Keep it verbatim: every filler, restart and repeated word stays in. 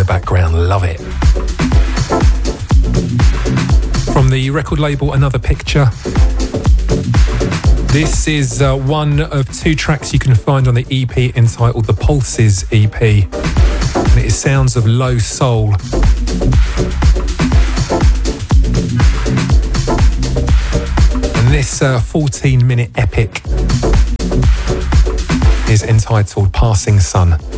the background. Love it. From the record label Another Picture. This is uh, one of two tracks you can find on the E P entitled The Pulses E P. And it is sounds of low soul. And this uh, fourteen minute epic is entitled Passing Sun.